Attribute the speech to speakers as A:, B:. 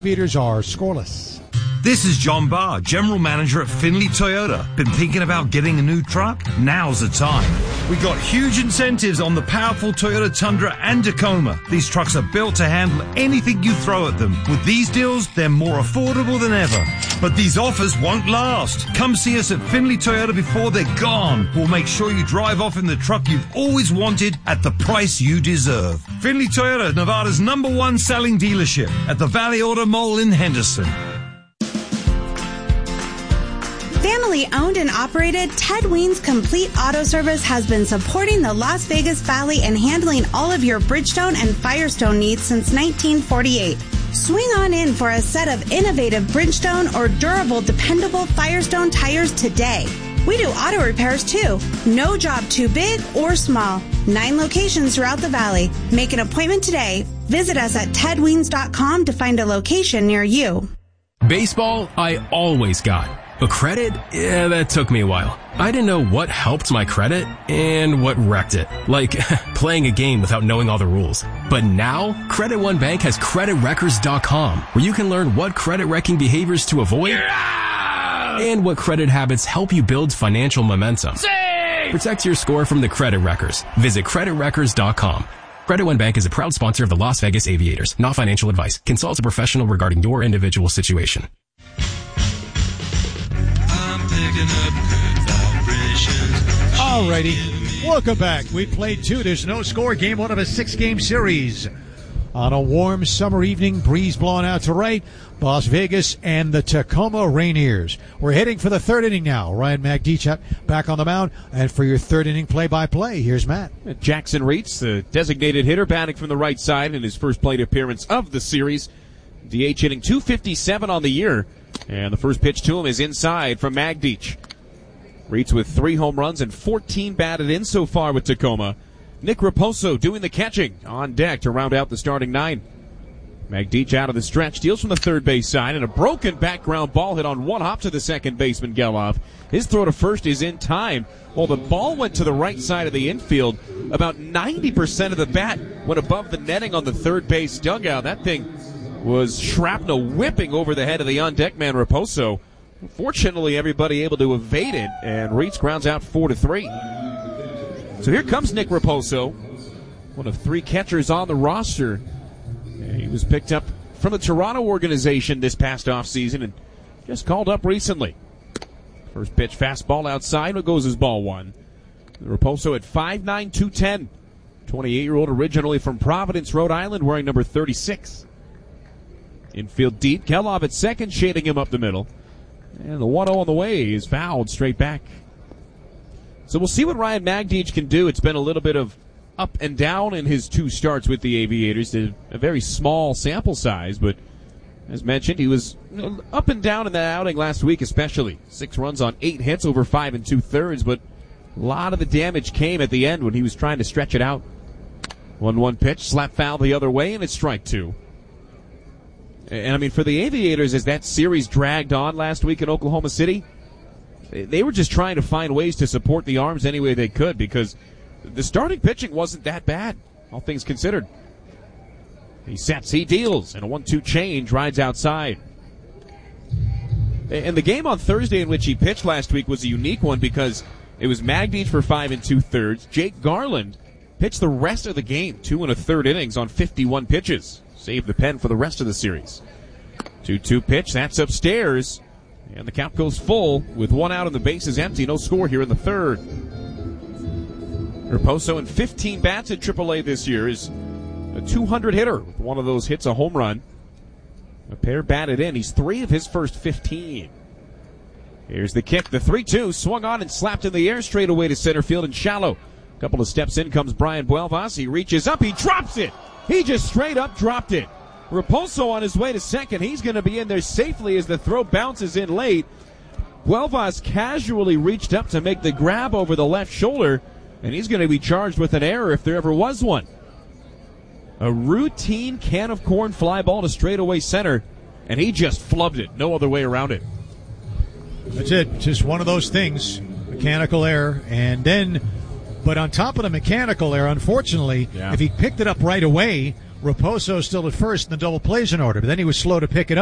A: Beaters are scoreless.
B: This is John Barr, General Manager at Finley Toyota. Been thinking about getting a new truck? Now's the time. We got huge incentives on the powerful Toyota Tundra and Tacoma. These trucks are built to handle anything you throw at them. With these deals, they're more affordable than ever. But these offers won't last. Come see us at Finley Toyota before they're gone. We'll make sure you drive off in the truck you've always wanted at the price you deserve. Finley Toyota, Nevada's #1 selling dealership at the Valley Auto Mall in Henderson.
C: Family owned and operated, Ted Ween's Complete Auto Service has been supporting the Las Vegas Valley and handling all of your Bridgestone and Firestone needs since 1948. Swing on in for a set of innovative Bridgestone or durable, dependable Firestone tires today. We do auto repairs too. No job too big or small. 9 locations throughout the valley. Make an appointment today. Visit us at tedweens.com to find a location near you.
D: Baseball, I always got. But credit? Yeah, that took me a while. I didn't know what helped my credit and what wrecked it. Like playing a game without knowing all the rules. But now, Credit One Bank has CreditWreckers.com, where you can learn what credit wrecking behaviors to avoid and what credit habits help you build financial momentum. Protect your score from the credit wreckers. Visit CreditWreckers.com. Credit One Bank is a proud sponsor of the Las Vegas Aviators. Not financial advice. Consult a professional regarding your individual situation.
A: Alrighty, welcome back. We played 2. There's no score. Game 1 of a 6-game series. On a warm summer evening, breeze blowing out to right, Las Vegas and the Tacoma Rainiers. We're heading for the 3rd inning now. Ryan Magdichuk back on the mound. And for your 3rd inning play-by-play, here's Matt.
E: Jackson Reitz, the designated hitter, batting from the right side in his first plate appearance of the series. DH hitting .257 on the year. And the first pitch to him is inside from Magdich. Reitz with 3 home runs and 14 batted in so far with Tacoma. Nick Raposo doing the catching on deck to round out the starting 9. Magdich out of the stretch, deals from the third base side, and a broken background ball hit on one hop to the second baseman, Geloff. His throw to first is in time. While the ball went to the right side of the infield, about 90% of the bat went above the netting on the third base dugout. That thing was shrapnel whipping over the head of the on-deck man, Raposo. Fortunately, everybody able to evade it, and Reitz grounds out 4-3. So here comes Nick Raposo, one of 3 catchers on the roster. He was picked up from the Toronto organization this past offseason and just called up recently. First pitch, fastball outside, it goes as ball 1. Raposo at 5'9", 210. 28-year-old originally from Providence, Rhode Island, wearing number 36. Infield deep, Geloff at second, shading him up the middle. And the 1-0 on the way is fouled straight back. So we'll see what Ryan Magdich can do. It's been a little bit of up and down in his 2 starts with the Aviators. A very small sample size, but as mentioned, he was up and down in that outing last week especially. 6 runs on 8 hits over 5 2/3, but a lot of the damage came at the end when he was trying to stretch it out. 1-1 pitch, slap foul the other way, and it's strike 2. And, I mean, for the Aviators, as that series dragged on last week in Oklahoma City, they were just trying to find ways to support the arms any way they could because the starting pitching wasn't that bad, all things considered. He sets, he deals, and a 1-2 change, rides outside. And the game on Thursday in which he pitched last week was a unique one because it was Magdich for 5 2/3. Jake Garland pitched the rest of the game, 2 1/3 innings on 51 pitches. Saved the pen for the rest of the series. 2-2 pitch, that's upstairs. And the count goes full with 1 out and the base is empty. No score here in the 3rd. Raposo in 15 bats at AAA this year is a 200 hitter. With one of those hits a home run. A pair batted in. He's 3 of his first 15. Here's the kick. The 3-2 swung on and slapped in the air straight away to center field and shallow. A couple of steps in comes Brian Buelvas. He reaches up. He drops it. He just straight up dropped it. Raposo on his way to second. He's going to be in there safely as the throw bounces in late. Buelvas casually reached up to make the grab over the left shoulder, and he's going to be charged with an error if there ever was one. A routine can of corn fly ball to straightaway center, and he just flubbed it. No other way around it.
A: That's it. Just one of those things. Mechanical error. But on top of the mechanical error, unfortunately, if he picked it up right away, Raposo still at first, and the double plays in order, but then he was slow to pick it up.